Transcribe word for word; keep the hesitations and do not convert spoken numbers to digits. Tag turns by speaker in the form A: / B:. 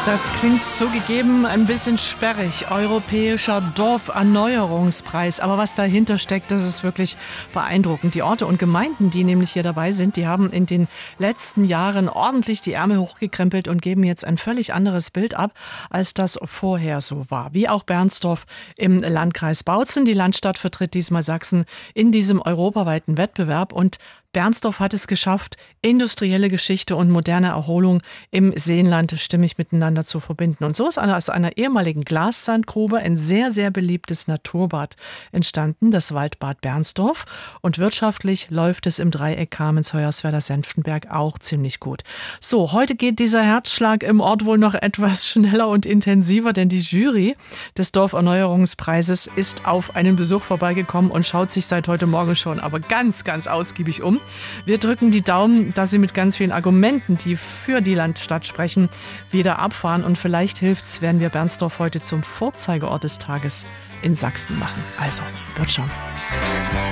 A: Das klingt zugegeben ein bisschen sperrig. Europäischer Dorferneuerungspreis. Aber was dahinter steckt, das ist wirklich beeindruckend. Die Orte und Gemeinden, die nämlich hier dabei sind, die haben in den letzten Jahren ordentlich die Ärmel hochgekrempelt und geben jetzt ein völlig anderes Bild ab, als das vorher so war. Wie auch Bernsdorf im Landkreis Bautzen. Die Landstadt vertritt diesmal Sachsen in diesem europaweiten Wettbewerb und Bernsdorf hat es geschafft, industrielle Geschichte und moderne Erholung im Seenland stimmig miteinander zu verbinden. Und so ist aus einer ehemaligen Glassandgrube ein sehr, sehr beliebtes Naturbad entstanden, das Waldbad Bernsdorf. Und wirtschaftlich läuft es im Dreieck Kamenz, Hoyerswerda, Senftenberg auch ziemlich gut. So, heute geht dieser Herzschlag im Ort wohl noch etwas schneller und intensiver, denn die Jury des Dorferneuerungspreises ist auf einen Besuch vorbeigekommen und schaut sich seit heute Morgen schon aber ganz, ganz ausgiebig um. Wir drücken die Daumen, dass Sie mit ganz vielen Argumenten, die für die Landstadt sprechen, wieder abfahren. Und vielleicht hilft's, werden wir Bernsdorf heute zum Vorzeigeort des Tages in Sachsen machen. Also, wird schon.